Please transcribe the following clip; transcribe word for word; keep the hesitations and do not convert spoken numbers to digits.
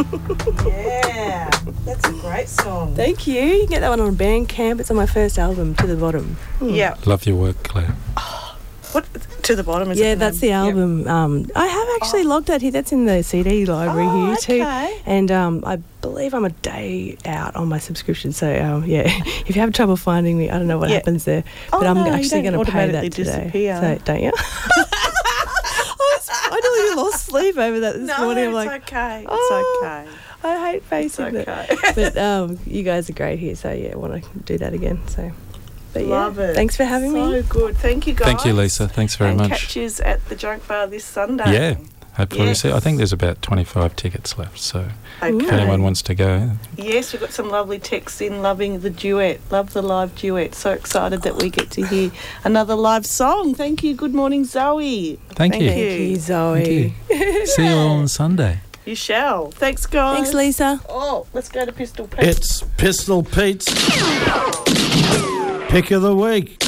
Yeah, that's a great song. Thank you. You can get that one on Bandcamp. It's on my first album, To the Bottom. Mm. Yeah. Love your work, Claire. Oh, what to the bottom is yeah, it? that's the album. Yep. Um, I have actually oh. logged that here. That's in the C D library oh, here too. Okay. And um, I believe I'm a day out on my subscriction. So um, yeah, if you have trouble finding me, I don't know what yeah. happens there. But oh, I'm no, actually going to pay that disappear. today. So don't you? I nearly lost sleep over that this no, morning. I'm it's like, okay. Oh, it's okay. I hate facing it's okay. it. But um, you guys are great here. So yeah, I want to do that again. So. But Love yeah, it. Thanks for having so me. So good. Thank you, guys. Thank you, Lisa. Thanks very and much. Catch yous at the Junk Bar this Sunday. Yeah, hopefully. Yes. See. I think there's about twenty-five tickets left, so okay. if anyone wants to go. Yes, we've got some lovely texts in loving the duet. Love the live duet. So excited that we get to hear another live song. Thank you. Good morning, Zoe. Thank, Thank you. you. Thank you, Zoe. Thank you. See you all on Sunday. You shall. Thanks, guys. Thanks, Lisa. Oh, let's go to Pistol Pete. It's Pistol Pete's Pick of the Week.